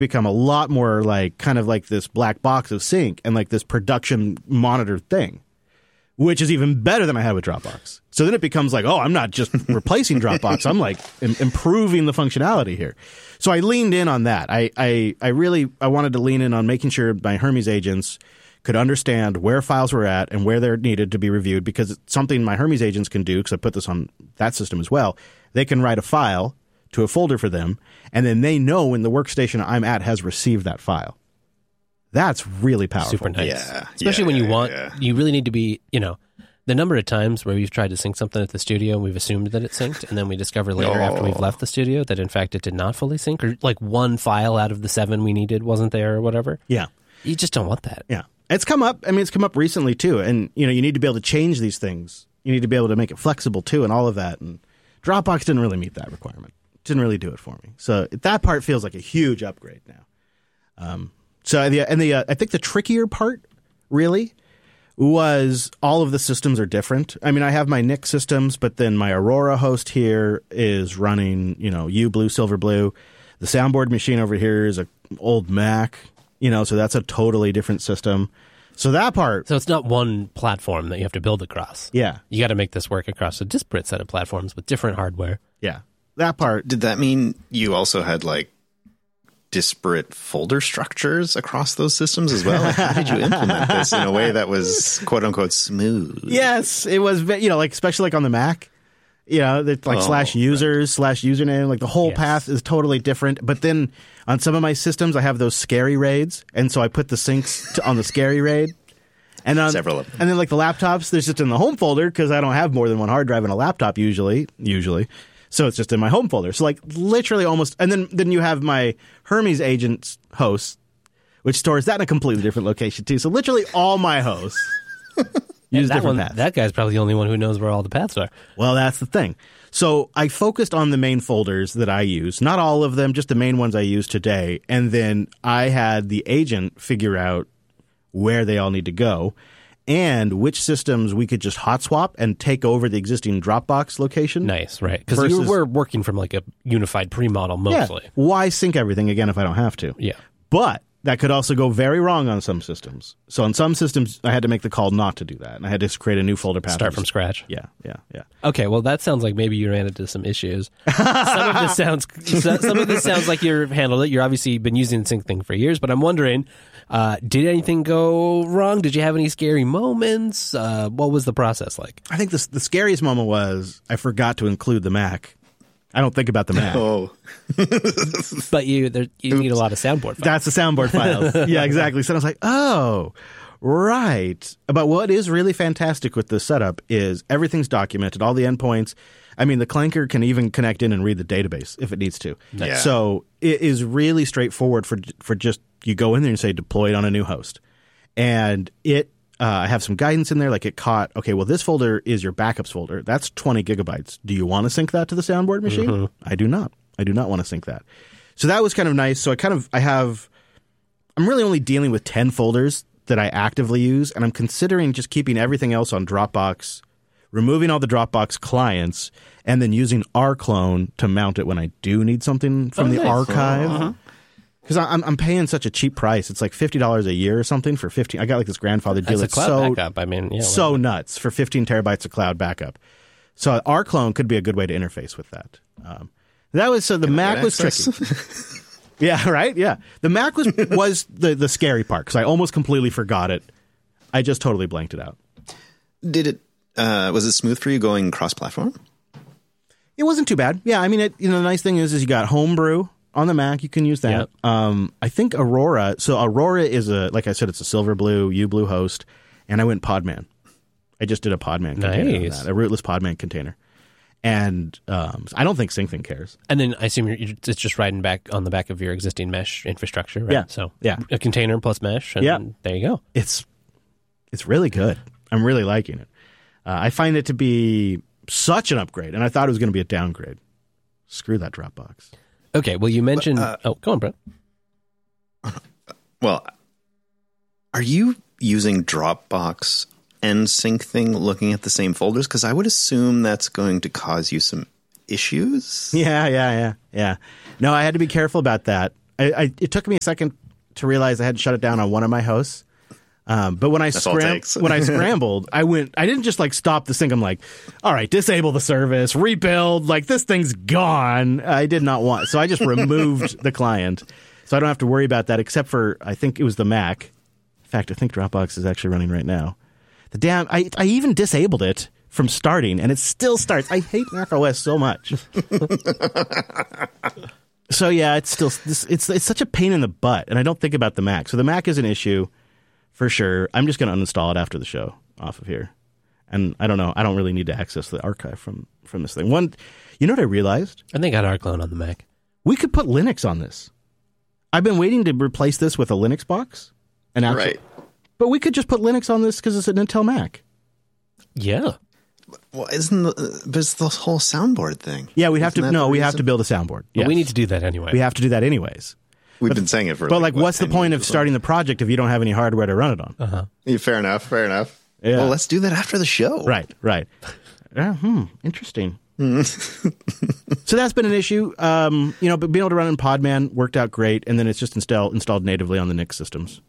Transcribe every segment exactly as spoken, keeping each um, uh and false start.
become a lot more like kind of like this black box of sync and like this production monitor thing, which is even better than I had with Dropbox. So then it becomes like, oh, I'm not just replacing Dropbox. I'm like im- improving the functionality here. So I leaned in on that. I, I, I really I wanted to lean in on making sure my Hermes agents could understand where files were at and where they're needed to be reviewed, because it's something my Hermes agents can do, because I put this on that system as well. They can write a file to a folder for them, and then they know when the workstation I'm at has received that file. That's really powerful. Super nice. Yeah, Especially yeah, when you yeah, want, yeah. you really need to be, you know, the number of times where we've tried to sync something at the studio and we've assumed that it's synced, and then we discover later Oh. after we've left the studio that in fact it did not fully sync, or like one file out of the seven we needed wasn't there or whatever. Yeah. You just don't want that. Yeah. It's come up. I mean, it's come up recently too. And, you know, you need to be able to change these things. You need to be able to make it flexible too and all of that. And Dropbox didn't really meet that requirement. Didn't really do it for me. So that part feels like a huge upgrade now. Um, so the, and the, uh, I think the trickier part really was all of the systems are different. I mean, I have my N I C systems, but then my Aurora host here is running, you know, U Blue, Silver Blue. The soundboard machine over here is a old Mac, you know, so that's a totally different system. So that part. So it's not one platform that you have to build across. Yeah. You got to make this work across a disparate set of platforms with different hardware. Yeah. That part. Did that mean you also had like disparate folder structures across those systems as well? Like, how did you implement this in a way that was quote unquote smooth? Yes, it was, ve- you know, like especially like on the Mac, you know, it's like Oh, slash users, right. slash username, like the whole Yes. path is totally different. But then on some of my systems, I have those scary raids. And so I put the syncs to, on the scary raid. And on, Several of them. And then like the laptops, there's just in the home folder because I don't have more than one hard drive in a laptop usually, usually. So it's just in my home folder. So like literally almost, and then, then you have my Hermes agents host, which stores that in a completely different location too. So literally all my hosts use that different one, paths. that guy's probably the only one who knows where all the paths are. Well, that's the thing. So I focused on the main folders that I use, not all of them, just the main ones I use today. And then I had the agent figure out where they all need to go and which systems we could just hot swap and take over the existing Dropbox location. Nice, right? Because you Versus- were working from like a unified pre-model mostly. Yeah. Why sync everything again if I don't have to? Yeah. But that could also go very wrong on some systems. So on some systems, I had to make the call not to do that. And I had to create a new folder path. Start from scratch. Yeah, yeah, yeah. Okay, well, that sounds like maybe you ran into some issues. Some of this sounds, some of this sounds like you've handled it. You're obviously been using the sync thing for years, but I'm wondering, uh, did anything go wrong? Did you have any scary moments? Uh, what was the process like? I think this, the scariest moment was I forgot to include the Mac. I don't think about the Mac. Oh, But you, there, you need a lot of soundboard files. That's the soundboard files. Yeah, exactly. So I was like, oh, right. But what is really fantastic with this setup is everything's documented, all the endpoints. I mean, the Clanker can even connect in and read the database if it needs to. Yeah. So it is really straightforward for for just you go in there and say deploy it on a new host. And it Uh, I have some guidance in there, like it caught, okay, well, this folder is your backups folder. That's twenty gigabytes. Do you want to sync that to the soundboard machine? Mm-hmm. I do not. I do not want to sync that. So that was kind of nice. So I kind of, I have, I'm really only dealing with ten folders that I actively use, and I'm considering just keeping everything else on Dropbox, removing all the Dropbox clients, and then using rclone to mount it when I do need something from Oh, the nice. archive. Uh-huh. Because I'm I'm paying such a cheap price. It's like fifty dollars a year or something for fifteen. I got like this grandfather deal. That's a It's cloud so backup. I mean, yeah, so well, nuts for fifteen terabytes of cloud backup. So rclone could be a good way to interface with that. Um, that was so the Can I Mac get was access? tricky. Yeah, right. Yeah, the Mac was was the the scary part because I almost completely forgot it. I just totally blanked it out. Did it? Uh, was it smooth for you going cross-platform? It wasn't too bad. Yeah, I mean, it, you know, the nice thing is, is you got Homebrew on the Mac. You can use that. Yep. Um, I think Aurora. So Aurora is a, like I said, it's a Silver Blue, U Blue host, and I went Podman. I just did a Podman container on Nice. that, a rootless Podman container, and um, I don't think SyncThing cares. And then I assume you're, you're, it's just riding back on the back of your existing mesh infrastructure, right? Yeah. So Yeah. a container plus mesh, and Yeah. there you go. It's it's really good. I'm really liking it. Uh, I find it to be such an upgrade, and I thought it was going to be a downgrade. Screw that Dropbox. Okay, well, you mentioned... Uh, oh, go on, Brett. Well, are you using Dropbox and SyncThing looking at the same folders? Because I would assume that's going to cause you some issues. Yeah, yeah, yeah, yeah. No, I had to be careful about that. I, I, it took me a second to realize I had to shut it down on one of my hosts. Um, but when I That's all it scram- takes. when I scrambled, I went. I didn't just like stop the sync. I'm like, all right, disable the service, rebuild. Like this thing's gone. I did not want. So I just removed the client, so I don't have to worry about that. Except for I think it was the Mac. In fact, I think Dropbox is actually running right now. The damn. I I even disabled it from starting, and it still starts. I hate macOS so much. So yeah, it's still it's, it's it's such a pain in the butt, and I don't think about the Mac. So the Mac is an issue. For sure. I'm just going to uninstall it after the show off of here. And I don't know. I don't really need to access the archive from, from this thing. One, you know what I realized? And they got ArcClone on the Mac. We could put Linux on this. I've been waiting to replace this with a Linux box. And actually, Right. But we could just put Linux on this because it's an Intel Mac. Yeah. Well, isn't the, but it's the whole soundboard thing? Yeah, we'd have Isn't to, that no, the we have reason? to build a soundboard. But Yes. we need to do that anyway. We have to do that anyways. We've been saying it for. But like, what, what's the ten point of years or starting the project if you don't have any hardware to run it on? Uh-huh. something? Yeah, fair enough. Fair enough. Yeah. Well, let's do that after the show. Right, right. Uh, hmm, interesting. So that's been an issue. Um, you know, but being able to run in Podman worked out great, and then it's just installed installed natively on the Nix systems.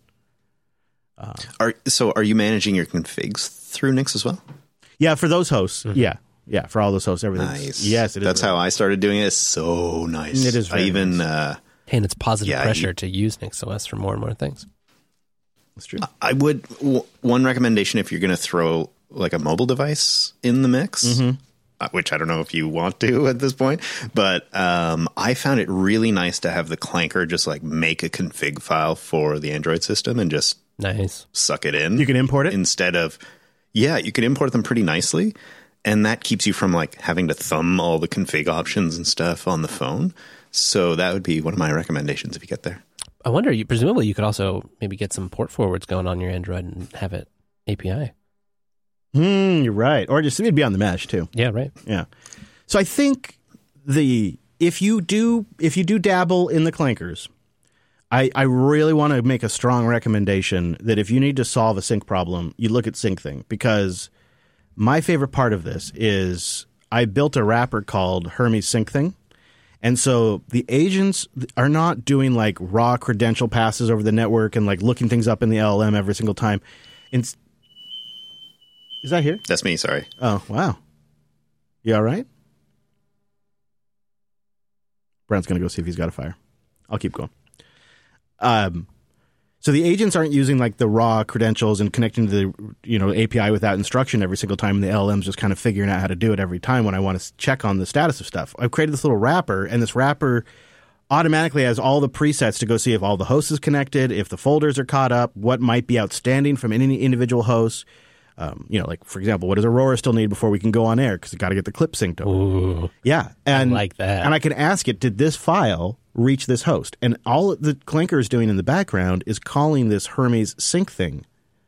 Are so? Are you managing your configs through Nix as well? Yeah, for those hosts. Yeah, yeah, for all those hosts, everything. Nice. Yes, it is. That's how I started doing it. It's so nice. It is very I even. nice. Uh, And it's positive Yeah, pressure you- to use NixOS for more and more things. That's true. I would w- one recommendation if you're going to throw like a mobile device in the mix, Mm-hmm. uh, which I don't know if you want to at this point, but um, I found it really nice to have the Clanker just like make a config file for the Android system and just Nice. suck it in. You can import it? instead of yeah, you can import them pretty nicely, and that keeps you from like having to thumb all the config options and stuff on the phone. So that would be one of my recommendations if you get there. I wonder, you presumably you could also maybe get some port forwards going on your Android and have it A P I. Hmm, you're right. Or just it'd be on the mesh too. Yeah, right. Yeah. So I think the if you do if you do dabble in the clankers, I, I really want to make a strong recommendation that if you need to solve a sync problem, you look at SyncThing, because my favorite part of this is I built a wrapper called Hermes SyncThing. And so the agents are not doing like raw credential passes over the network and like looking things up in the L L M every single time. It's, is that here? That's me. Sorry. Oh, wow. You all right? Brent's going to go see if he's got a fire. I'll keep going. Um, so the agents aren't using like the raw credentials and connecting to the you know A P I without instruction every single time, and the L L M's just kind of figuring out how to do it every time when I want to check on the status of stuff. I've created this little wrapper, and this wrapper automatically has all the presets to go see if all the hosts is connected, if the folders are caught up, what might be outstanding from any individual host. Um, you know, like, for example, what does Aurora still need before we can go on air? Because it's got to get the clip synced over. Ooh. Yeah. And, like that. And I can ask it, did this file reach this host? And all the Clanker is doing in the background is calling this Hermes sync thing.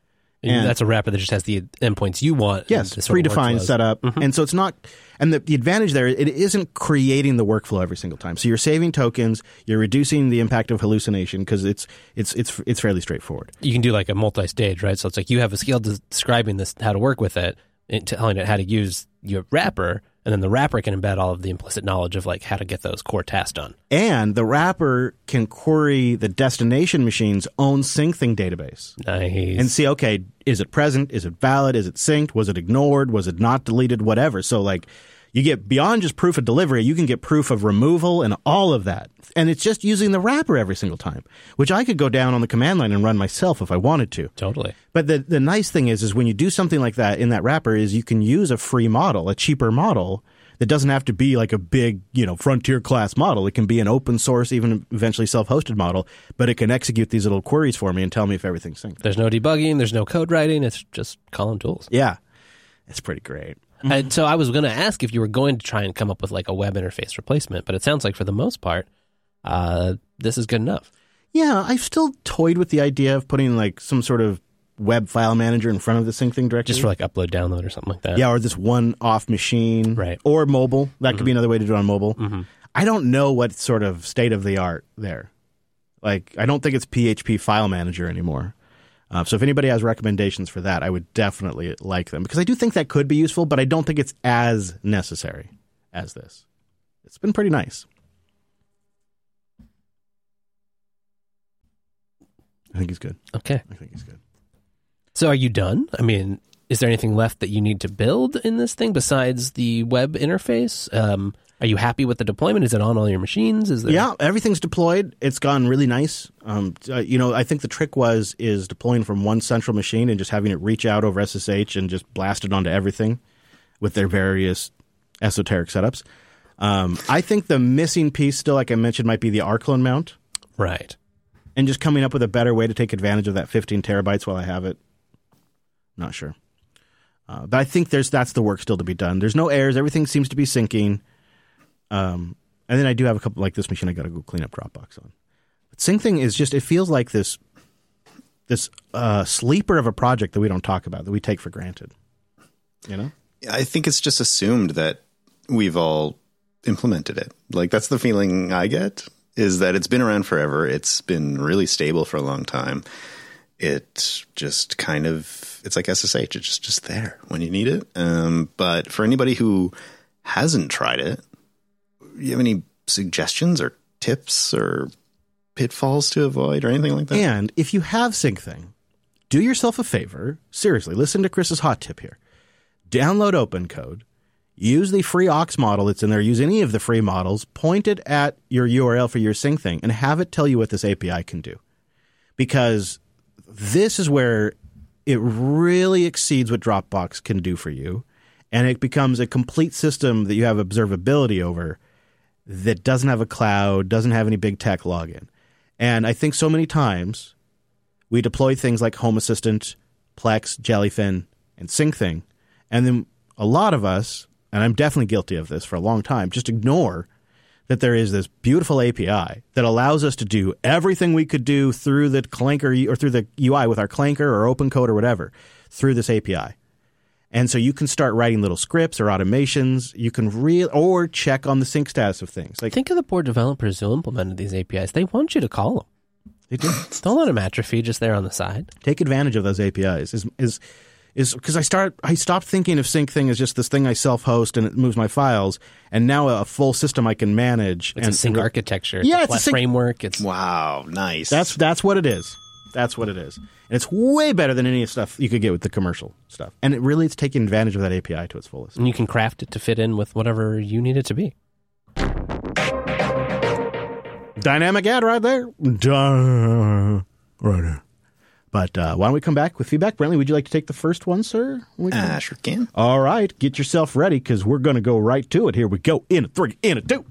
And that's a wrapper that just has the endpoints you want. yes, and the sort of predefined workflows. setup. Mm-hmm. And so it's not, and the, the advantage there, it isn't creating the workflow every single time. So you're saving tokens, you're reducing the impact of hallucination because it's, it's, it's, it's fairly straightforward. You can do like a multi-stage, right? So it's like you have a skill des- describing this, how to work with it, and telling it how to use your wrapper, and then the wrapper can embed all of the implicit knowledge of like how to get those core tasks done. And the wrapper can query the destination machine's own SyncThing database. Nice. And see, okay, is it present? Is it valid? Is it synced? Was it ignored? Was it not deleted? Whatever. So, like, you get beyond just proof of delivery, you can get proof of removal and all of that. And it's just using the wrapper every single time, which I could go down on the command line and run myself if I wanted to. Totally. But the the nice thing is, is when you do something like that in that wrapper is you can use a free model, a cheaper model that doesn't have to be like a big, you know, frontier class model. It can be an open source, even eventually self-hosted model, but it can execute these little queries for me and tell me if everything's synced. There's no debugging. There's no code writing. It's just calling tools. Yeah. It's pretty great. And so I was going to ask if you were going to try and come up with like a web interface replacement, but it sounds like for the most part, uh, this is good enough. Yeah, I've still toyed with the idea of putting like some sort of web file manager in front of the SyncThing directory. Just for like upload, download or something like that. Yeah, or this one off machine. Right. Or mobile. That could Mm-hmm. be another way to do it on mobile. Mm-hmm. I don't know what sort of state of the art there. Like, I don't think it's P H P file manager anymore. Uh, so if anybody has recommendations for that, I would definitely like them, because I do think that could be useful, but I don't think it's as necessary as this. It's been pretty nice. I think he's good. Okay. I think he's good. So are you done? I mean, is there anything left that you need to build in this thing besides the web interface? Um, are you happy with the deployment? Is it on all your machines? Is there... Yeah, everything's deployed. It's gone really nice. Um, uh, you know, I think the trick was is deploying from one central machine and just having it reach out over S S H and just blast it onto everything with their various esoteric setups. Um, I think the missing piece still, like I mentioned, might be the Arclone mount. Right. And just coming up with a better way to take advantage of that fifteen terabytes while I have it. Not sure. Uh, but I think there's that's the work still to be done. There's no errors. Everything seems to be syncing. Um, and then I do have a couple, like this machine I got to go clean up Dropbox on. But SyncThing is just, it feels like this this uh, sleeper of a project that we don't talk about, that we take for granted. You know? I think it's just assumed that we've all implemented it. Like, that's the feeling I get, is that it's been around forever. It's been really stable for a long time. It just kind of, it's like S S H. It's just, just there when you need it. Um, but for anybody who hasn't tried it, you have any suggestions or tips or pitfalls to avoid or anything like that? And if you have SyncThing, do yourself a favor. Seriously, listen to Chris's hot tip here. Download OpenCode. Use the free aux model that's in there. Use any of the free models. Point it at your U R L for your SyncThing and have it tell you what this A P I can do. Because this is where it really exceeds what Dropbox can do for you. And it becomes a complete system that you have observability over that doesn't have a cloud, doesn't have any big tech login. And I think so many times we deploy things like Home Assistant, Plex, Jellyfin, and SyncThing. And then a lot of us, and I'm definitely guilty of this for a long time, just ignore that there is this beautiful A P I that allows us to do everything we could do through the Clanker or through the U I with our Clanker or OpenCode or whatever through this A P I. And so you can start writing little scripts or automations. You can real or check on the sync status of things. Like, think of the poor developers who implemented these A P Is. They want you to call them. They do. Don't let them atrophy just there on the side. Take advantage of those A P Is. Is is is because I start I stopped thinking of SyncThing as just this thing I self-host and it moves my files, and now a full system I can manage. It's and a sync and, architecture. It's yeah, a it's a sync framework. It's Wow, nice. That's that's what it is. That's what it is. And it's way better than any stuff you could get with the commercial stuff. And it really is taking advantage of that A P I to its fullest. and you can craft it to fit in with whatever you need it to be. Dynamic ad right there. Duh. Right there. But uh, why don't we come back with feedback? Brentley, would you like to take the first one, sir? We can- Ah, sure can. All right. Get yourself ready because we're going to go right to it. Here we go. In a three, in a two.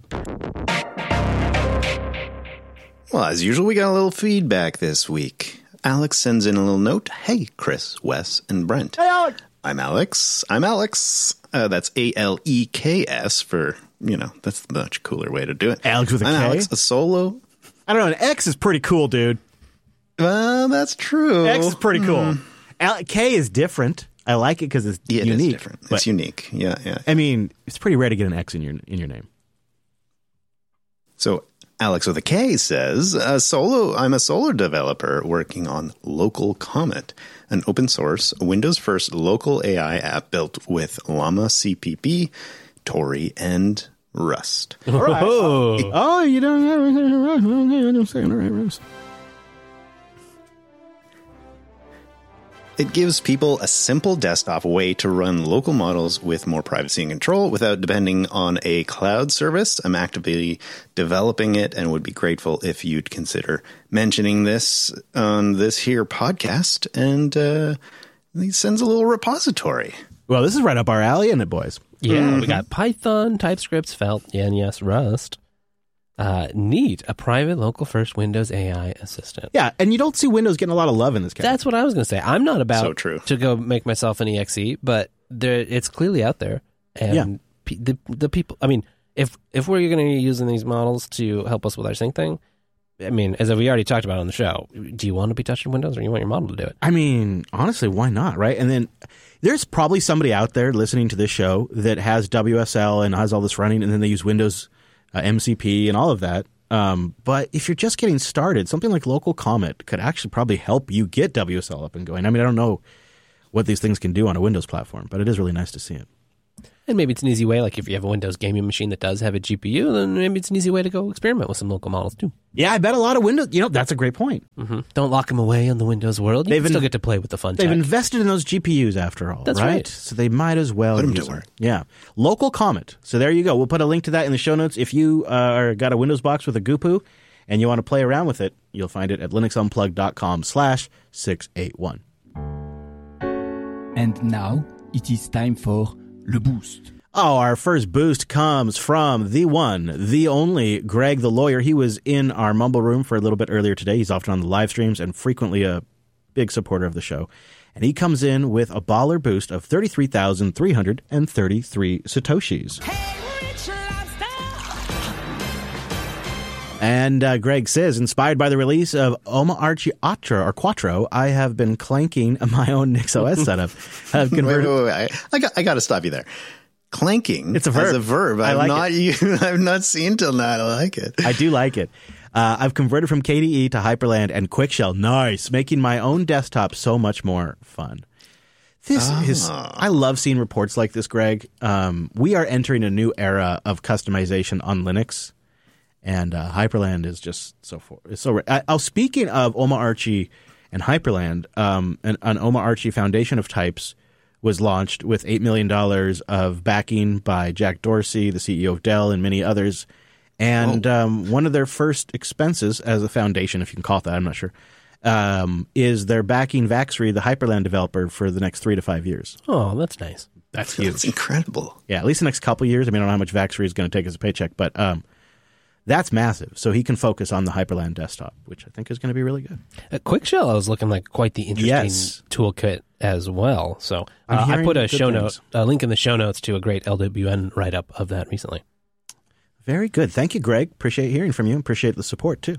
Well, as usual, we got a little feedback this week. Alex sends in a little note. Hey, Chris, Wes, and Brent. Hey, Alex. I'm Alex. I'm Alex. Uh, that's A L E K S for, you know, that's the much cooler way to do it. Alex with a I'm K? Alex, a solo. I don't know. An X is pretty cool, dude. Well, that's true. X is pretty cool. Al- K is different. I like it because it's Yeah, it is unique. different. But, It's unique. Yeah, yeah. I mean, it's pretty rare to get an X in your in your name. So Alex with a K says, a solo, I'm a solo developer working on Local Comet, an open source Windows first local A I app built with Llama C P P, Tori, and Rust. All right. Oh, Oh, you don't have anything right. Okay, I don't say it. All right, Rose. It gives people a simple desktop way to run local models with more privacy and control without depending on a cloud service. I'm actively developing it and would be grateful if you'd consider mentioning this on this here podcast. And uh, he sends a little repository. Well, this is right up our alley, isn't it, boys? yeah. We got Python, TypeScript, Svelte, yeah, and yes, Rust. Uh, neat. A private local first Windows A I assistant. Yeah, and you don't see Windows getting a lot of love in this category. That's what I was going to say. I'm not about So true. to go make myself an E X E, but there, it's clearly out there. And Yeah. pe- the the people, I mean, if if we're going to be using these models to help us with our sync thing, I mean, as we already talked about on the show, do you want to be touching Windows or you want your model to do it? I mean, honestly, why not, right? And then there's probably somebody out there listening to this show that has W S L and has all this running, and then they use Windows uh, M C P and all of that. Um, but if you're just getting started, something like Local Comet could actually probably help you get W S L up and going. I mean, I don't know what these things can do on a Windows platform, but it is really nice to see it. And maybe it's an easy way, like if you have a Windows gaming machine that does have a G P U, then maybe it's an easy way to go experiment with some local models too. Yeah, I bet a lot of Windows, you know, that's a great point. Mm-hmm. Don't lock them away on the Windows world. You They've can still in- get to play with the fun They've tech. invested in those G P Us after all, That's right? right. So they might as well Put 'em use to them. work. Yeah. Local Comet. So there you go. We'll put a link to that in the show notes. If you uh, are got a Windows box with a Goopoo and you want to play around with it, you'll find it at linuxunplugged.com slash 681. And now it is time for Le Boost. Oh, our first boost comes from the one, the only Greg the Lawyer. He was in our Mumble Room for a little bit earlier today. He's often on the live streams and frequently a big supporter of the show. And he comes in with a baller boost of thirty-three thousand three hundred thirty-three Satoshis. And uh, Greg says, inspired by the release of Oma Archie Quattro, or Quattro, I have been clanking my own NixOS setup. I've Wait, converted. wait, wait, wait. I, I got, I got to stop you there. Clanking. It's a verb. As a verb. I I've like not, u- I've not seen till now. I like it. I do like it. Uh, I've converted from K D E to Hyperland and QuickShell. Nice. Making my own desktop so much more fun. This Ah. is, I love seeing reports like this, Greg. Um, we are entering a new era of customization on Linux. And uh, Hyperland is just so for it's so. I, oh, speaking of Oma Archie and Hyperland, um, an, an Oma Archie Foundation of Types was launched with eight million dollars of backing by Jack Dorsey, the C E O of Dell, and many others. And Oh. um, one of their first expenses as a foundation, if you can call it that, I'm not sure, um, is they're backing Vaxry, the Hyperland developer, for the next three to five years. Oh, that's nice. That's It's incredible. Yeah, at least the next couple years. I mean, I don't know how much Vaxry is going to take as a paycheck, but um, that's massive. So he can focus on the Hyperland desktop, which I think is going to be really good. At QuickShell, I was looking like quite the interesting Yes. toolkit as well. So I'm uh, I hearing put a good show things. note, a link in the show notes to a great L W N write-up of that recently. Very good. Thank you, Greg. Appreciate hearing from you. Appreciate the support, too.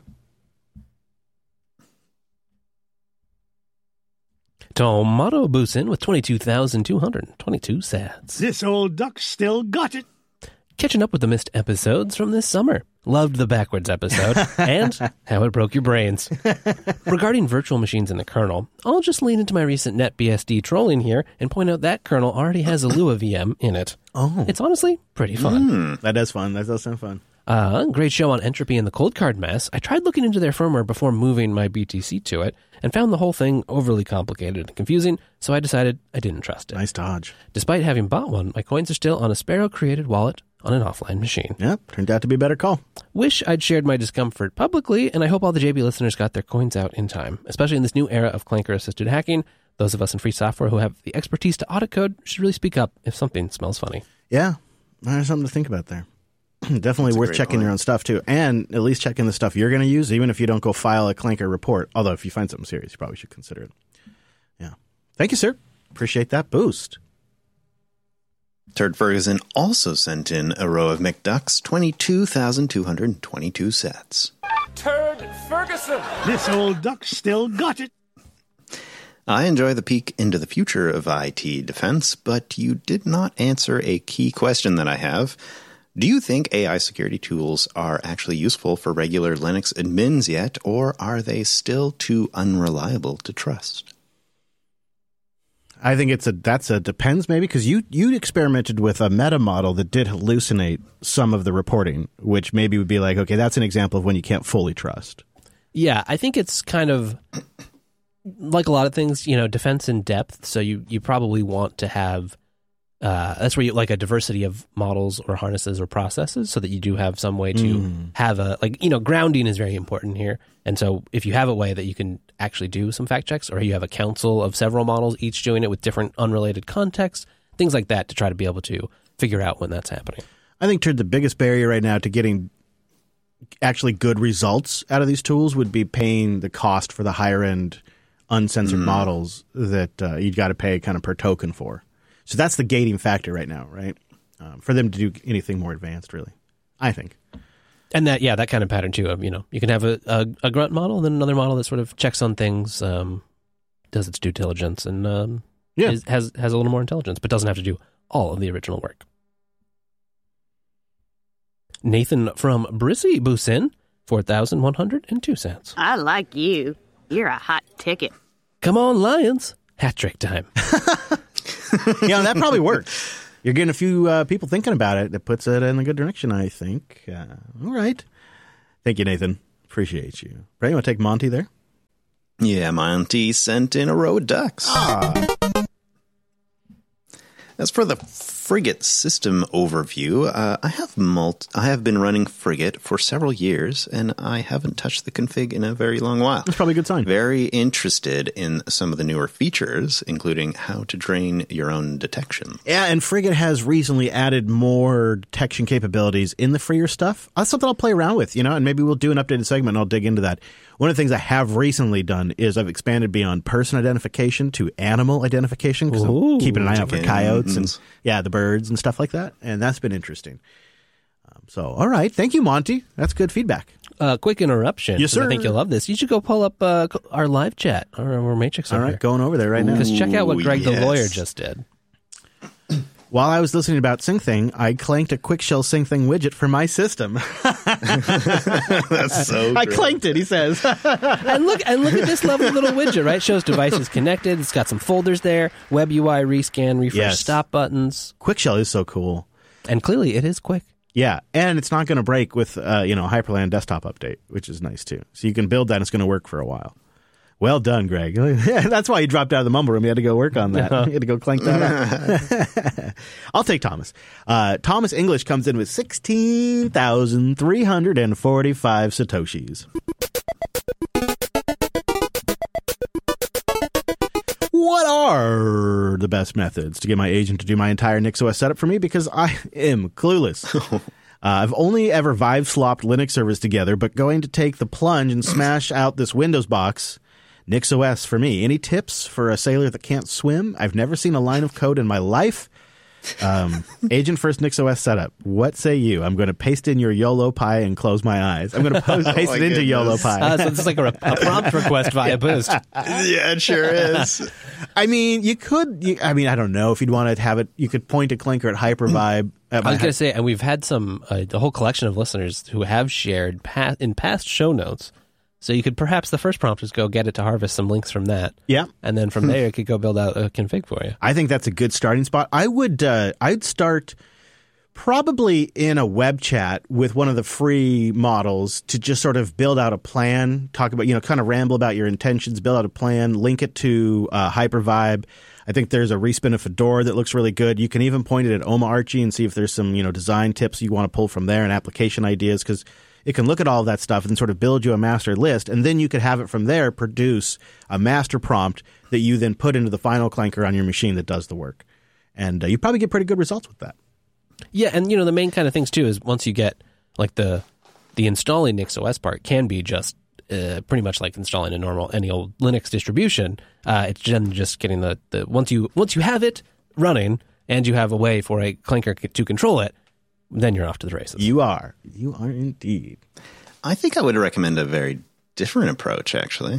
Tomato Boosin with twenty-two thousand two hundred twenty-two sats. This old duck still got it. Catching up with the missed episodes from this summer. Loved the backwards episode and how it broke your brains. Regarding virtual machines in the kernel, I'll just lean into my recent NetBSD trolling here and point out that kernel already has a Lua V M in it. Oh. It's honestly pretty fun. That is fun. That does sound fun. Uh, great show on Entropy and the Cold Card mess. I tried looking into their firmware before moving my B T C to it and found the whole thing overly complicated and confusing, so I decided I didn't trust it. Nice dodge. Despite having bought one, my coins are still on a Sparrow-created wallet on an offline machine. Yep. Turned out to be a better call. Wish I'd shared my discomfort publicly, and I hope all the J B listeners got their coins out in time, especially in this new era of clanker-assisted hacking. Those of us in free software who have the expertise to audit code should really speak up if something smells funny. Yeah. There's something to think about there. Definitely That's a worth great checking point. your own stuff, too. And at least checking the stuff you're going to use, even if you don't go file a Clanker report. Although, if you find something serious, you probably should consider it. Yeah. Thank you, sir. Appreciate that boost. Turd Ferguson also sent in a row of McDucks, twenty-two thousand two hundred twenty-two sats. Turd Ferguson. This old duck still got it. I enjoy the peek into the future of I T defense, but you did not answer a key question that I have. Do you think A I security tools are actually useful for regular Linux admins yet, or are they still too unreliable to trust? I think it's a that's a depends maybe because you you experimented with a meta model that did hallucinate some of the reporting, which maybe would be like, okay, that's an example of when you can't fully trust. Yeah, I think it's kind of like a lot of things, you know, defense in depth. So you, you probably want to have, uh, that's where you like a diversity of models or harnesses or processes so that you do have some way to Mm. have a, like, you know, grounding is very important here. And so if you have a way that you can actually do some fact checks, or you have a council of several models, each doing it with different unrelated contexts, things like that to try to be able to figure out when that's happening. I think Turd, the biggest barrier right now to getting actually good results out of these tools would be paying the cost for the higher end uncensored Mm. models that uh, you've got to pay kind of per token for. So that's the gating factor right now, right? Um, for them to do anything more advanced, really, I think. And that, yeah, that kind of pattern too of, you know, you can have a, a, a grunt model and then another model that sort of checks on things, um, does its due diligence, and um, Yeah. is, has has a little more intelligence, but doesn't have to do all of the original work. Nathan from Brissy Boosin, four thousand one hundred two cents. I like you. You're a hot ticket. Come on, Lions. Hat trick time. Yeah, that probably works. You're getting a few uh, people thinking about it. That puts it in a good direction, I think. Uh, all right. Thank you, Nathan. Appreciate you. Brad, you want to take Monty there? Yeah, Monty sent in a row of ducks. Ah. As for the Frigate system overview, uh, I have mult- I have been running Frigate for several years, and I haven't touched the config in a very long while. That's probably a good sign. Very interested in some of the newer features, including how to drain your own detection. Yeah, and Frigate has recently added more detection capabilities in the freer stuff. That's something I'll play around with, you know, and maybe we'll do an updated segment and I'll dig into that. One of the things I have recently done is I've expanded beyond person identification to animal identification because I'm keeping an eye out for coyotes and, yeah, the birds and stuff like that. And that's been interesting. Um, so, all right. Thank you, Monty. That's good feedback. Uh, quick interruption. Yes, sir. I think you'll love this. You should go pull up uh, our live chat, our, our Matrix All over right. here. Going over there right now. Because check out what Ooh, Greg yes. the lawyer just did. While I was listening about SyncThing, I clanked a QuickShell SyncThing widget for my system. That's so I great. clanked it, he says. and look and look at this lovely little widget, right? Shows devices connected. It's got some folders there, web U I, rescan, refresh, Yes. stop buttons. QuickShell is so cool. And clearly it is quick. Yeah, and it's not going to break with uh, you know Hyperland desktop update, which is nice too. So you can build that and it's going to work for a while. Well done, Greg. That's why you dropped out of the mumble room. You had to go work on that. You had to go clank that up. I'll take Thomas. Uh, Thomas English comes in with sixteen thousand three hundred forty-five Satoshis. What are the best methods to get my agent to do my entire NixOS setup for me? Because I am clueless. Uh, I've only ever Vive slopped Linux servers together, but going to take the plunge and smash out this Windows box, NixOS for me. Any tips for a sailor that can't swim? I've never seen a line of code in my life. Um, agent first NixOS setup. What say you? I'm going to paste in your YOLO Pi and close my eyes. I'm going to post, paste my it into goodness. YOLO Pi. Uh, so it's like a, a prompt request via Boost. Yeah, it sure is. I mean, you could. You, I mean, I don't know if you'd want to have it. You could point a clinker at Hypervibe. At I my was going to say, and we've had some, uh, the whole collection of listeners who have shared pa- in past show notes. So you could perhaps, the first prompt is go get it to harvest some links from that. Yeah. And then from there, it could go build out a config for you. I think that's a good starting spot. I would. Uh, I'd start probably in a web chat with one of the free models to just sort of build out a plan. Talk about, you know, kind of ramble about your intentions. Build out a plan. Link it to uh, Hypervibe. I think there's a respin of Fedora that looks really good. You can even point it at Oma Archie and see if there's some, you know, design tips you want to pull from there and application ideas, because it can look at all of that stuff and sort of build you a master list, and then you could have it from there produce a master prompt that you then put into the final clanker on your machine that does the work. And uh, you probably get pretty good results with that. Yeah, and you know the main kind of things too is once you get like the the installing NixOS part can be just uh, pretty much like installing a normal any old Linux distribution. Uh, it's then just getting the, the once you once you have it running and you have a way for a clanker to control it, then you're off to the races. You are. You are indeed. I think I would recommend a very different approach, actually.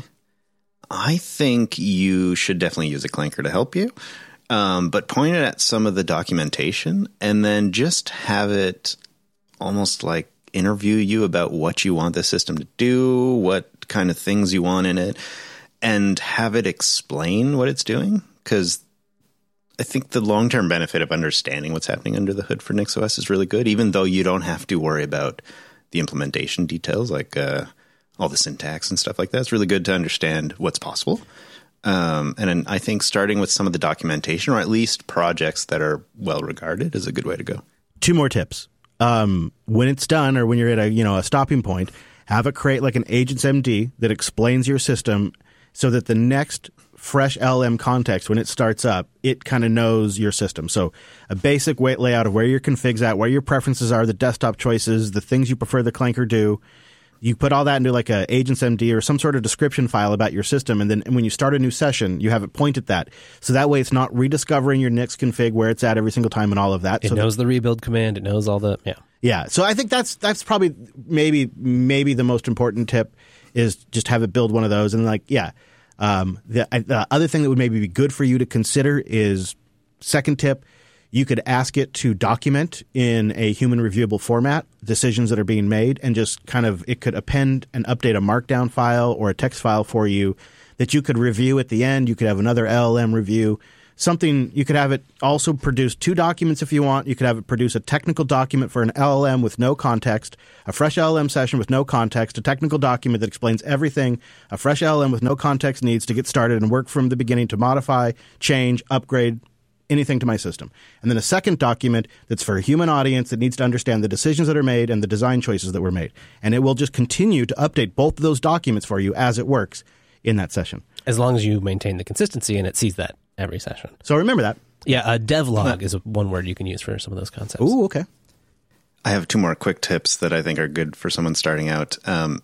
I think you should definitely use a clanker to help you, um, but point it at some of the documentation and then just have it almost like interview you about what you want the system to do, what kind of things you want in it, and have it explain what it's doing. Because I think the long-term benefit of understanding what's happening under the hood for NixOS is really good, even though you don't have to worry about the implementation details, like uh, all the syntax and stuff like that. It's really good to understand what's possible. Um, and then I think starting with some of the documentation, or at least projects that are well-regarded, is a good way to go. Two more tips. Um, when it's done, or when you're at a you know a stopping point, have it create like an agents M D that explains your system so that the next fresh L M context, when it starts up, it kind of knows your system. So a basic weight layout of where your config's at, where your preferences are, the desktop choices, the things you prefer the clanker do. You put all that into like a agents M D or some sort of description file about your system, and then when you start a new session, you have it point at that. So that way it's not rediscovering your Nix config, where it's at every single time and all of that. It so knows that, the rebuild command. It knows all the, yeah. Yeah. So I think that's that's probably maybe maybe the most important tip is just have it build one of those. And like, yeah. Um, the, the other thing that would maybe be good for you to consider is, second tip, you could ask it to document in a human reviewable format decisions that are being made, and just kind of, it could append and update a markdown file or a text file for you that you could review at the end. You could have another L L M review. something, you could have it also produce two documents if you want. You could have it produce a technical document for an L L M with no context, a fresh L L M session with no context, a technical document that explains everything a fresh L L M with no context needs to get started and work from the beginning to modify, change, upgrade, anything to my system. And then a second document that's for a human audience that needs to understand the decisions that are made and the design choices that were made. And it will just continue to update both of those documents for you as it works in that session. As long as you maintain the consistency and it sees that every session. So remember that. Yeah, a devlog is one word you can use for some of those concepts. Ooh, okay. I have two more quick tips that I think are good for someone starting out. Um,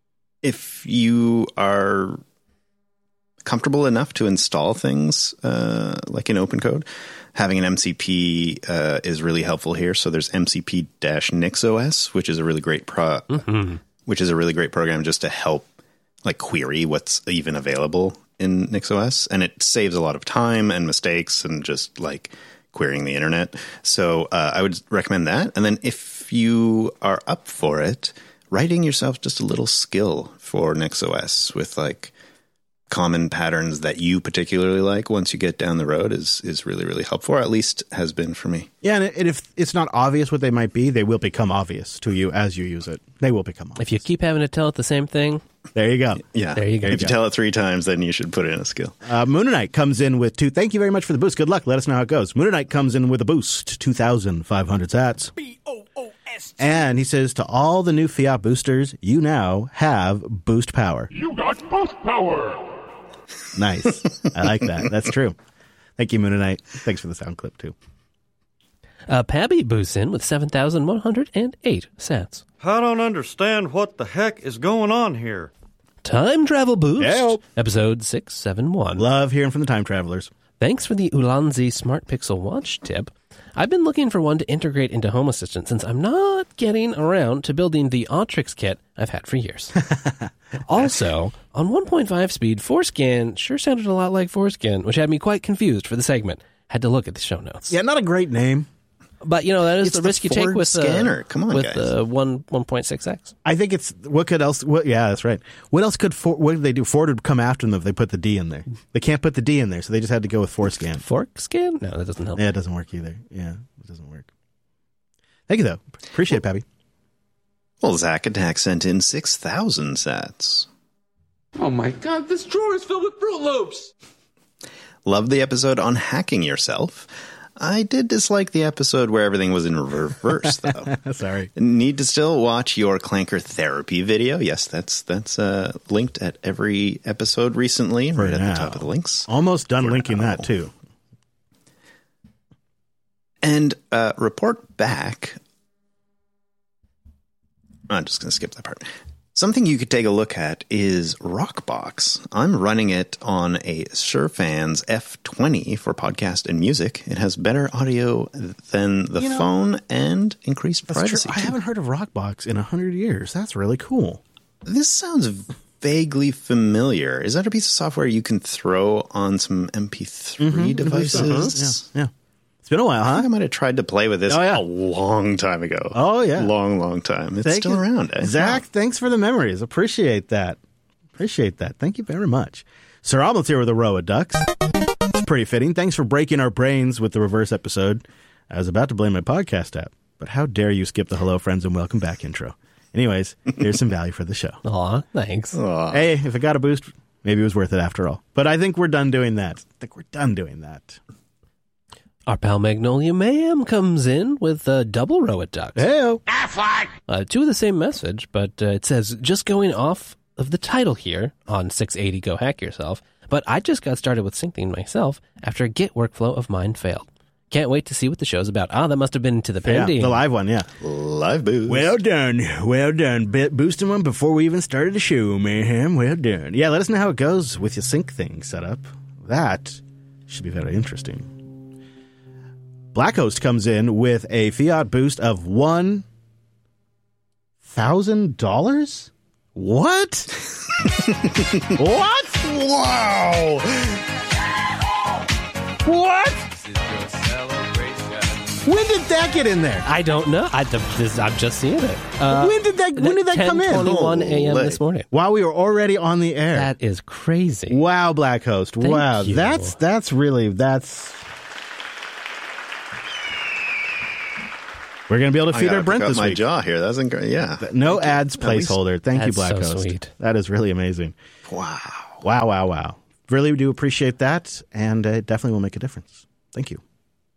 if you are comfortable enough to install things uh, like in OpenCode, having an M C P uh, is really helpful here. So there's M C P-NixOS, which is a really great pro, mm-hmm. which is a really great program just to help like query what's even available in NixOS, and it saves a lot of time and mistakes and just like querying the internet. So uh, I would recommend that. And then if you are up for it, writing yourself just a little skill for NixOS with like common patterns that you particularly like once you get down the road is is really, really helpful, or at least has been for me. Yeah, and if it's not obvious what they might be, they will become obvious to you as you use it. They will become obvious. If you keep having to tell it the same thing, there you go. Yeah. There you go. If you tell it three times, then you should put in a skill. Uh, Moonanite comes in with two. Thank you very much for the boost. Good luck. Let us know how it goes. Moonanite comes in with a boost, two thousand five hundred sats. B O O S T. And he says, to all the new Fiat boosters, you now have boost power. You got boost power. Nice. I like that. That's true. Thank you, Moonanite. Thanks for the sound clip, too. Uh, Pabby boosts in with seven thousand one hundred eight sats. I don't understand what the heck is going on here. Time Travel Boost, Help. episode six seventy-one. Love hearing from the time travelers. Thanks for the Ulanzi Smart Pixel Watch tip. I've been looking for one to integrate into Home Assistant since I'm not getting around to building the Autrix kit I've had for years. Also, on one point five speed, Forescan sure sounded a lot like Foreskin, which had me quite confused for the segment. Had to look at the show notes. Yeah, not a great name. But, you know, that is It's the the risk you take Ford with, uh, scanner. Come on, with guys. uh, one, 1.6X. I think it's, what could else, what, yeah, that's right. What else could, Ford, what did they do? Ford would come after them if they put the D in there. They can't put the D in there, so they just had to go with Forescan. Fork scan? No, that doesn't help. Yeah, it doesn't work either. Yeah, it doesn't work. Thank you, though. Appreciate it, Pappy. Well, Zack Attack sent in six thousand sats. Oh my god, this drawer is filled with Fruit Loops. Love the episode on hacking yourself. I did dislike the episode where everything was in reverse, though. Sorry. Need to still watch your Clanker therapy video. Yes, that's that's uh, linked at every episode recently, For right at now. the top of the links. Almost done For linking now. that, too. And uh, report back. I'm just going to skip that part. Something you could take a look at is Rockbox. I'm running it on a Surfans F twenty for podcast and music. It has better audio than the You know, phone and increased That's privacy. true. I haven't heard of Rockbox in a hundred years. That's really cool. This sounds vaguely familiar. Is that a piece of software you can throw on some M P three devices? Yeah, yeah. It's been a while, I think I huh? might have tried to play with this Oh, yeah. a long time ago. Oh, yeah. Long, long time. It's Thank still you. around. Eh? Zach, thanks for the memories. Appreciate that. Appreciate that. Thank you very much. Sir Omelets here with a row of ducks. It's pretty fitting. Thanks for breaking our brains with the reverse episode. I was about to blame my podcast app, but how dare you skip the hello, friends, and welcome back intro. Anyways, here's some value for the show. Aw, thanks. Aw. Hey, if it got a boost, maybe it was worth it after all. But I think we're done doing that. I think we're done doing that. Our pal Magnolia Mayhem comes in with a double row at ducks. Hey-o. Uh, two of the same message, but uh, it says, just going off of the title here on six eighty Go Hack Yourself, but I just got started with syncing myself after a Git workflow of mine failed. Can't wait to see what the show's about. Ah, that must have been to the Yeah, pending. the live one, yeah. Live boost. Well done. Well done. Bit boosting one before we even started the show, Mayhem. Well done. Yeah, let us know how it goes with your sync thing set up. That should be very interesting. Blackhost comes in with a fiat boost of one thousand dollars? What? What? Wow. What? When did that get in there? I don't know. I, this, I'm just seeing it. Uh, when did that? When did that come in? ten twenty-one a.m. Holy. this morning. Wow, we were already on the air. That is crazy. Wow, Black Host. Thank wow, you. that's that's really that's. We're gonna be able to I feed gotta our Brent pick up this my week. jaw here. That's inc- yeah. No ads At least- placeholder. Thank you, That's Black so Host. sweet. That is really amazing. Wow. Wow, wow, wow. Really do appreciate that, and it definitely will make a difference. Thank you.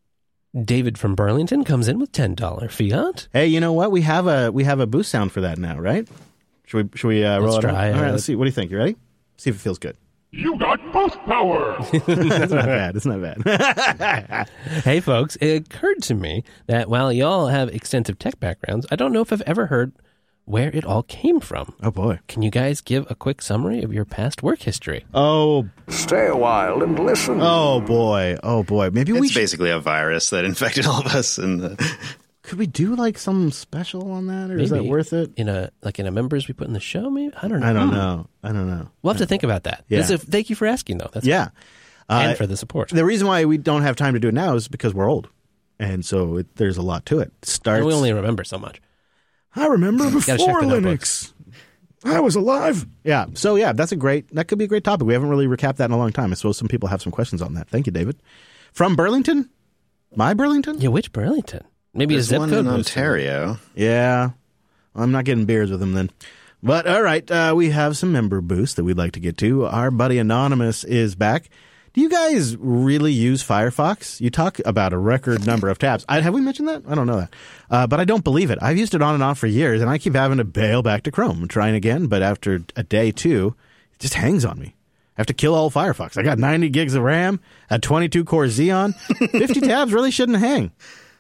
David from Burlington comes in with ten dollars fiat. Hey, you know what? We have a we have a boost sound for that now, right? Should we should we uh, roll Let's it? try out? All right, it. let's see. What do you think? You ready? See if it feels good. You got boost power. It's not bad. It's not bad. Hey, folks, it occurred to me that while y'all have extensive tech backgrounds, I don't know if I've ever heard where it all came from. Oh boy. Can you guys give a quick summary of your past work history? Oh. Stay a while and listen. Oh boy. Oh boy. Maybe we It's should, basically a virus that infected all of us. And the, could we do like some special on that, or is that Maybe. worth it? In a like in a members we put in the show, maybe? I don't know. I don't know. I don't know. We'll have to think about that. Yeah. This is- thank you for asking, though. That's Yeah. and Uh, for the support. the reason why we don't have time to do it now is because we're old, and so it, there's a lot to it. it starts. And we only remember so much. I remember Gotta check before the Linux. notebooks. I was alive. Yeah. So yeah, that's a great. That could be a great topic. We haven't really recapped that in a long time. I suppose some people have some questions on that. Thank you, David. From Burlington, my Burlington. Yeah, which Burlington? Maybe there's a zip one code in booster. Ontario. Yeah. I'm not getting beers with him then. But all right, uh, we have some member boosts that we'd like to get to. Our buddy Anonymous is back. Do you guys really use Firefox? You talk about a record number of tabs. I, have we mentioned that? I don't know that. Uh, but I don't believe it. I've used it on and off for years, and I keep having to bail back to Chrome. I'm trying again, but after a day, two, it just hangs on me. I have to kill all Firefox. I got ninety gigs of RAM, a twenty-two core Xeon. fifty tabs really shouldn't hang.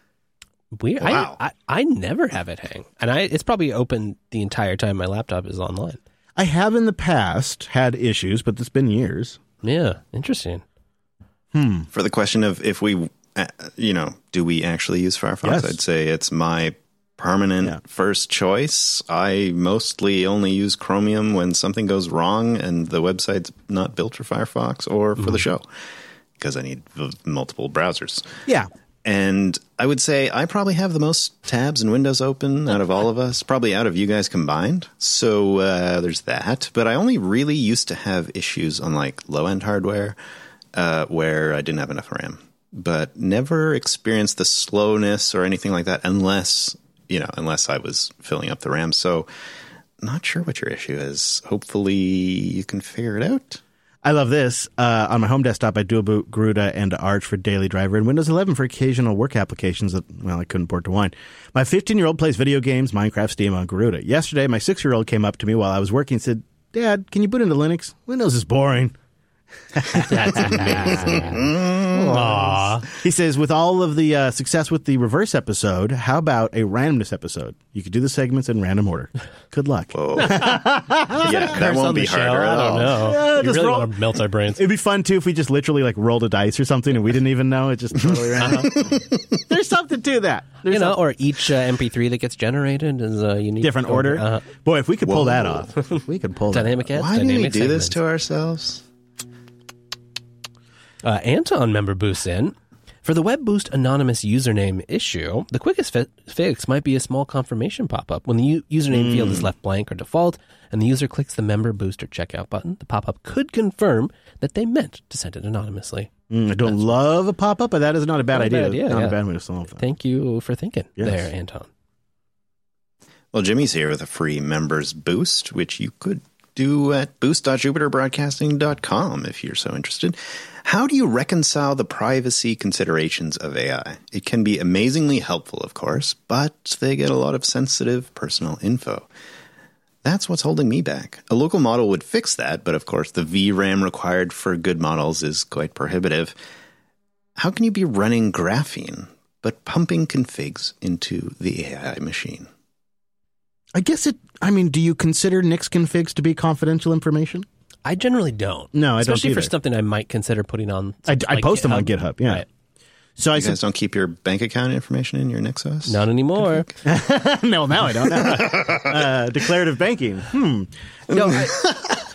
Weird. Wow. I, I I never have it hang, and I it's probably open the entire time my laptop is online. I have in the past had issues, but it's been years. Yeah, interesting. For the question of if we, uh, you know, do we actually use Firefox? Yes. I'd say it's my permanent Yeah. first choice. I mostly only use Chromium when something goes wrong and the website's not built for Firefox or for the show because I need v- multiple browsers. Yeah. And I would say I probably have the most tabs in Windows open out of all of us, probably out of you guys combined. So uh, there's that. But I only really used to have issues on like low-end hardware uh, where I didn't have enough RAM, but never experienced the slowness or anything like that unless, you know, unless I was filling up the RAM. So not sure what your issue is. Hopefully you can figure it out. I love this. Uh, on my home desktop, I dual boot Garuda and Arch for daily driver and Windows eleven for occasional work applications that, well, I couldn't port to wine. My fifteen-year-old plays video games, Minecraft, Steam on Garuda. Yesterday, my six-year-old came up to me while I was working and said, Dad, can you boot into Linux? Windows is boring. That's amazing. Aww. He says, with all of the uh, success with the reverse episode, how about a randomness episode? You could do the segments in random order. Good luck. Whoa. yeah, that Curse won't on be the show? harder I at don't all. know. Yeah, you just really roll- want to melt our brains. It'd be fun, too, if we just literally like rolled a dice or something and we didn't even know. It just totally random. There's something to that. There's You know, something. or each uh, M P three that gets generated is a unique Different order. Uh, Boy, if we could pull Whoa. that off. If we could pull dynamic that ads, Why do we dynamic do this segments. to ourselves? Uh, Anton member boosts in. For the Web Boost anonymous username issue, the quickest fi- fix might be a small confirmation pop-up. When the u- username field is left blank or default, and the user clicks the member boost or checkout button, the pop-up could confirm that they meant to send it anonymously. Mm, I don't love a pop-up, but that is not a bad Not a idea. bad idea, not yeah. a bad way to solve that. Thank you for thinking Yes. there, Anton. Well, Jimmy's here with a free members boost, which you could do at boost dot jupiter broadcasting dot com if you're so interested. How do you reconcile the privacy considerations of A I? It can be amazingly helpful, of course, but they get a lot of sensitive personal info. That's what's holding me back. A local model would fix that, but of course the V RAM required for good models is quite prohibitive. How can you be running graphene, but pumping configs into the A I machine? I guess it, I mean, do you consider Nix configs to be confidential information? I generally don't. No, I don't Especially for either. something I might consider putting on. I, I like post them on GitHub, yeah. Right. So I You said, guys don't keep your bank account information in your NixOS? Not anymore. no, now I don't. uh, declarative banking. Hmm. No, I,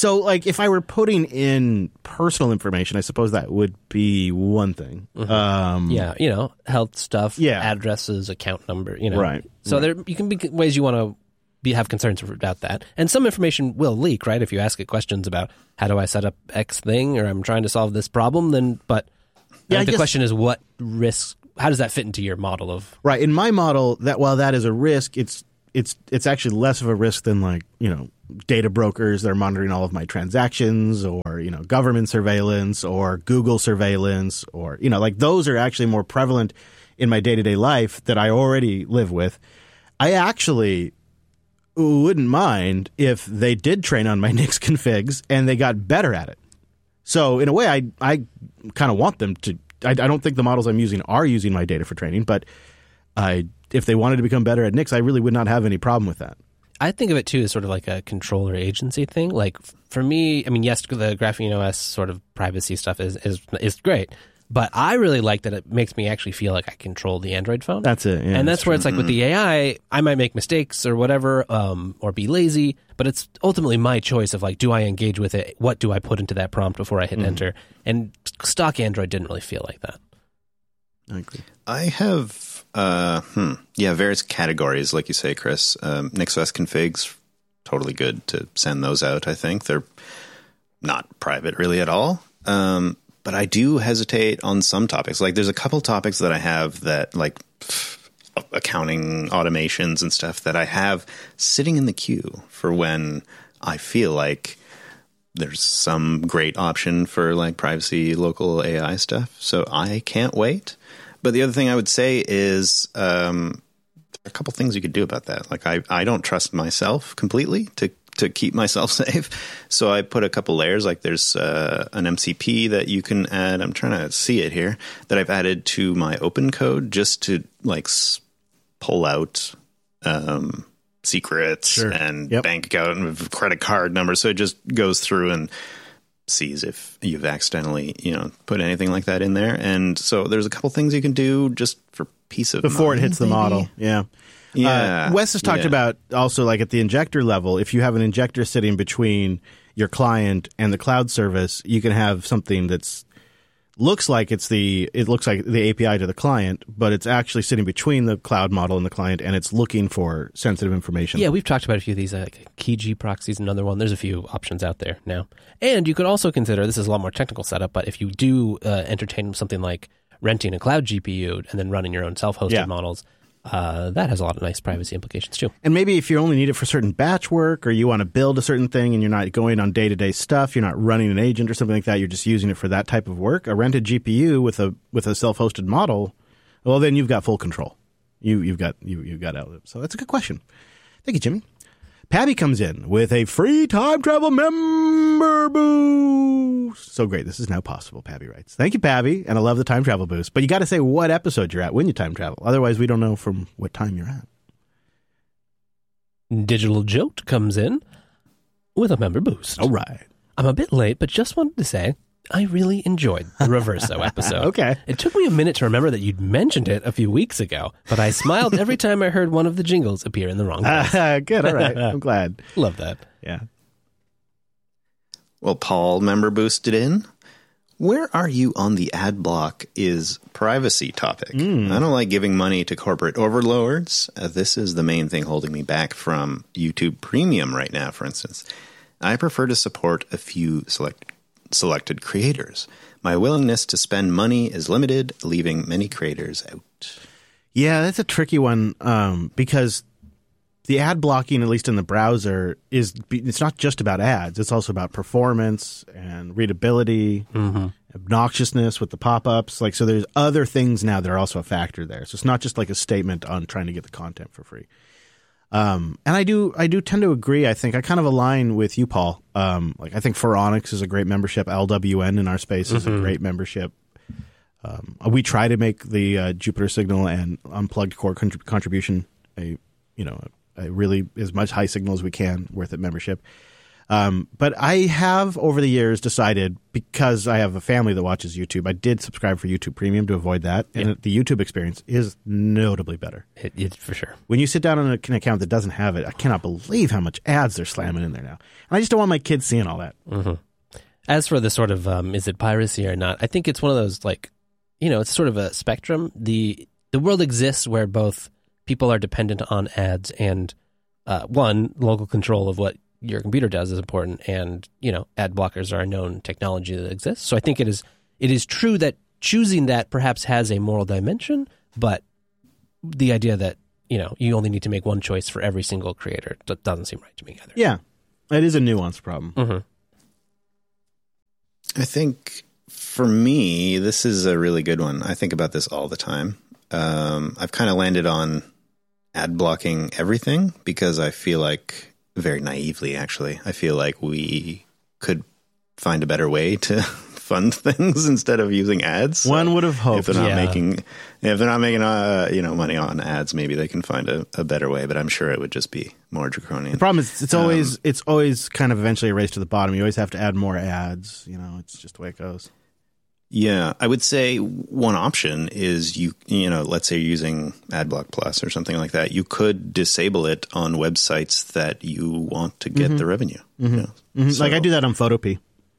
So, like, if I were putting in personal information, I suppose that would be one thing. Mm-hmm. Um, yeah, you know, health stuff, Yeah. addresses, account number, you know. Right, So right. there you can be ways you want to be, have concerns about that. And some information will leak, right? If you ask it questions about how do I set up X thing or I'm trying to solve this problem, then, but I Yeah, I think the guess- question is what risks, how does that fit into your model of, Right. In my model, that while that is a risk, it's it's it's actually less of a risk than, like, you know, data brokers that are monitoring all of my transactions, or, you know, government surveillance, or Google surveillance, or, you know, like, those are actually more prevalent in my day-to-day life that I already live with. I actually wouldn't mind if they did train on my Nix configs and they got better at it. So in a way, I I kind of want them to. I, I don't think the models I'm using are using my data for training, but I if they wanted to become better at Nix, I really would not have any problem with that. I think of it too as sort of like a controller agency thing. Like f- for me, I mean, yes, the Graphene O S sort of privacy stuff is, is, is great. But I really like that it makes me actually feel like I control the Android phone. That's it. Yeah, and that's, where it's like with the A I, I might make mistakes or whatever, um, or be lazy, but it's ultimately my choice of like, do I engage with it? What do I put into that prompt before I hit Mm-hmm. enter? And stock Android didn't really feel like that. I agree. I have, uh, hmm, yeah, various categories, like you say, Chris. Um, NixOS configs, totally good to send those out, I think. They're not private really at all. Um, but I do hesitate on some topics. Like, there's a couple topics that I have that, like, pff, accounting automations and stuff that I have sitting in the queue for when I feel like there's some great option for, like, privacy, local A I stuff. So I can't wait. But the other thing I would say is um, there are a couple things you could do about that. Like, I, I don't trust myself completely to to keep myself safe. So I put a couple layers. Like, there's uh, an M C P that you can add. I'm trying to see it here, that I've added to my open code just to, like, s- pull out um, secrets Sure. and Yep. bank account and credit card numbers. So it just goes through and sees if you've accidentally, you know, put anything like that in there. And so there's a couple things you can do just for peace of Before mind. it hits the maybe. model. Yeah. Yeah. Uh, Wes has talked Yeah. about also, like, at the injector level, if you have an injector sitting between your client and the cloud service, you can have something that's looks like it's the it looks like the A P I to the client, but it's actually sitting between the cloud model and the client, and it's looking for sensitive information. Yeah, we've talked about a few of these, uh, like Keyg proxies, another one. There's a few options out there now. And you could also consider, this is a lot more technical setup, but if you do uh, entertain something like renting a cloud G P U and then running your own self-hosted Yeah. models, uh, that has a lot of nice privacy implications too. And maybe if you only need it for certain batch work, or you want to build a certain thing and you're not going on day-to-day stuff, you're not running an agent or something like that, you're just using it for that type of work, a rented G P U with a with a self-hosted model, well, then you've got full control. You, you've got you, you've got out. So that's a good question. Thank you, Jimmy. Pabby comes in with a free time travel member boost. So great. This is now possible, Pabby writes. Thank you, Pabby. And I love the time travel boost. But you got to say what episode you're at when you time travel. Otherwise, we don't know from what time you're at. Digital Jote comes in with a member boost. All right. I'm a bit late, but just wanted to say I really enjoyed the Reverso episode. Okay. It took me a minute to remember that you'd mentioned it a few weeks ago, but I smiled every time I heard one of the jingles appear in the wrong place. Uh, good. All right. I'm glad. Love that. Yeah. Well, Paul member boosted in. Where are you on the ad block is privacy topic? Mm. I don't like giving money to corporate overlords. Uh, this is the main thing holding me back from YouTube Premium right now, for instance. I prefer to support a few select, selected creators. My willingness to spend money is limited, leaving many creators out. Yeah, that's a tricky one um, because the ad blocking, at least in the browser, is it's not just about ads. It's also about performance and readability, mm-hmm. obnoxiousness with the pop-ups. Like, so there's other things now that are also a factor there. So it's not just like a statement on trying to get the content for free. Um, and I do, I do tend to agree. I think I kind of align with you, Paul. Um, like, I think Phoronix is a great membership. L W N in our space is Mm-hmm. a great membership. Um, we try to make the uh, Jupiter Signal and Unplugged Core contrib- contribution a, you know, a really as much high signal as we can worth it membership. Um, but I have over the years decided, because I have a family that watches YouTube, I did subscribe for YouTube Premium to avoid that. And Yeah. the YouTube experience is notably better. It, it, for sure. When you sit down on an account that doesn't have it, I cannot believe how much ads they're slamming in there now. And I just don't want my kids seeing all that. Mm-hmm. As for the sort of, um, is it piracy or not? I think it's one of those, like, you know, it's sort of a spectrum. The the world exists where both people are dependent on ads and, uh, one, local control of what your computer does is important, and, you know, ad blockers are a known technology that exists. So I think it is it is true that choosing that perhaps has a moral dimension, but the idea that, you know, you only need to make one choice for every single creator that doesn't seem right to me either. Yeah, it is a nuanced problem. Mm-hmm. I think for me, this is a really good one. I think about this all the time. Um, I've kind of landed on ad blocking everything because I feel like, very naively, actually, I feel like we could find a better way to fund things instead of using ads. So One would have hoped. if they're not Yeah. making, if they're not making, uh, you know, money on ads, maybe they can find a, a better way. But I'm sure it would just be more draconian. The problem is it's Um, always it's always kind of eventually a race to the bottom. You always have to add more ads. You know, it's just the way it goes. Yeah, I would say one option is you, you know, let's say you're using AdBlock Plus or something like that. You could disable it on websites that you want to get Mm-hmm. the revenue. Mm-hmm. You know? Mhm. So- Like I do that on Photopea.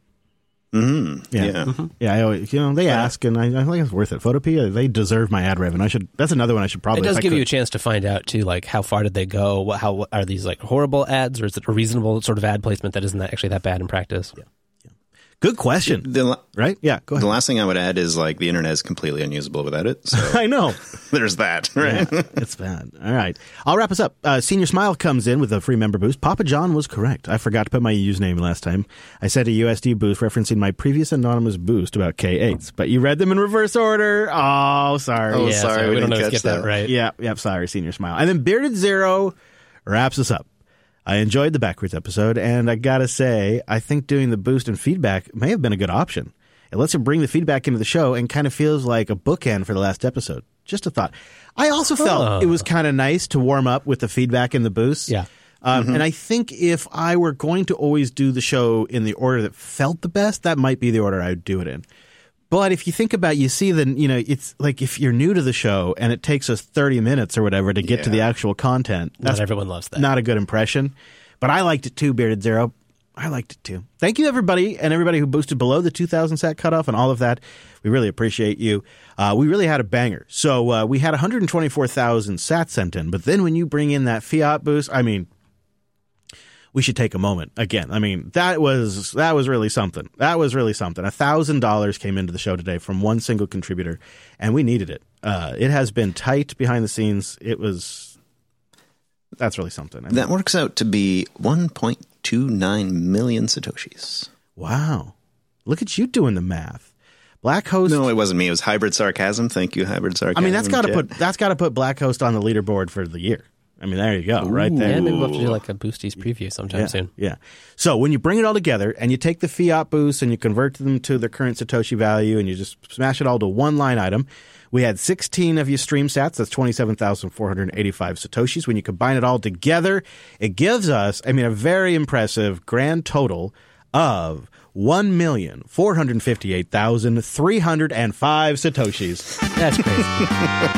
Mm-hmm. Yeah. Yeah. Yeah, I always, you know, they ask, and I, I think it's worth it. Photopea, they deserve my ad revenue. I should. That's another one I should probably. It does if I give you a could- chance to find out too, like how far did they go? What, how are these like horrible ads, or is it a reasonable sort of ad placement that isn't actually that bad in practice? Yeah. Good question, The, la- right? Yeah, go the ahead. last thing I would add is like the internet is completely unusable without it. So I know. there's that, right? Yeah, it's bad. All right. I'll wrap us up. Uh, Senior Smile comes in with a free member boost. Papa John was correct. I forgot to put my username last time. I said a U S D boost referencing my previous anonymous boost about K eights, but you read them in reverse order. Oh, sorry. Oh, Yeah, sorry, we, we don't know didn't if get catch that that. right. Yeah, yeah, sorry, Senior Smile. And then Bearded Zero wraps us up. I enjoyed the backwards episode, and I gotta say, I think doing the boost and feedback may have been a good option. It lets him bring the feedback into the show and kind of feels like a bookend for the last episode. Just a thought. I also felt Oh. it was kind of nice to warm up with the feedback and the boost. Yeah. Um, And I think if I were going to always do the show in the order that felt the best, that might be the order I would do it in. But if you think about, you see, then you know, it's like if you're new to the show and it takes us thirty minutes or whatever to get to the Yeah. actual content, Not that's everyone loves that. not a good impression. But I liked it too, Bearded Zero. I liked it too. Thank you, everybody, and everybody who boosted below the two thousand sat cutoff and all of that. We really appreciate you. Uh, we really had a banger. So uh, we had one hundred twenty-four thousand sats sent in. But then when you bring in that fiat boost, I mean, we should take a moment again. I mean, that was that was really something. That was really something. A thousand dollars came into the show today from one single contributor, and we needed it. Uh, it has been tight behind the scenes. It was. That's really something. I mean, That works out to be one point two nine million Satoshis. wow, look at you doing the math. Black Host. No, it wasn't me. It was Hybrid Sarcasm. Thank you, Hybrid I Sarcasm. mean, that's got to Jet. put that's got to put Black Host on the leaderboard for the year. I mean, there you go, right there. Yeah, maybe we'll have to do like a Boosties preview sometime Yeah, soon. yeah. So when you bring it all together and you take the fiat boosts and you convert them to their current Satoshi value and you just smash it all to one line item, we had sixteen of you stream sats. That's twenty-seven thousand four hundred eighty-five Satoshis. When you combine it all together, it gives us, I mean, a very impressive grand total of one million four hundred fifty-eight thousand three hundred five Satoshis. That's crazy.